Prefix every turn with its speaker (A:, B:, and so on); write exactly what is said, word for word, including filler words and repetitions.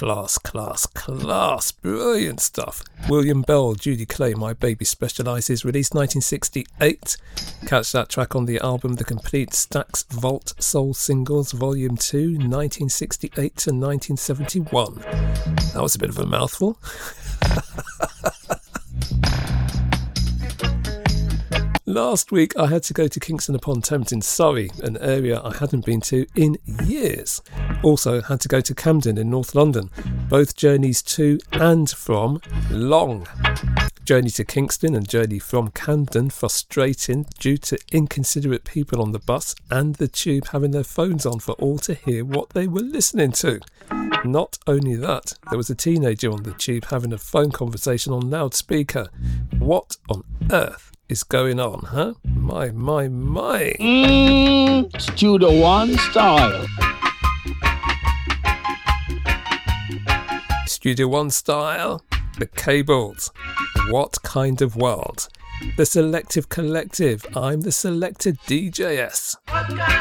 A: Class, class, class. Brilliant stuff. William Bell, Judy Clay, My Baby Specialises, released nineteen sixty-eight. Catch that track on the album The Complete Stax Vault Soul Singles Volume two, nineteen sixty-eight to nineteen seventy-one. That was a bit of a mouthful. Last week I had to go to Kingston upon Thames in Surrey, an area I hadn't been to in years. Also had to go to Camden in North London, both journeys to and from long. Journey to Kingston and journey from Camden frustrating due to inconsiderate people on the bus and the tube having their phones on for all to hear what they were listening to. Not only that, there was a teenager on the tube having a phone conversation on loudspeaker. What on earth is going on, huh? My, my, my.
B: Mmm, Studio One style.
A: Studio One style. The Cables. What kind of world? The Selective Collective. I'm the Selected D J S.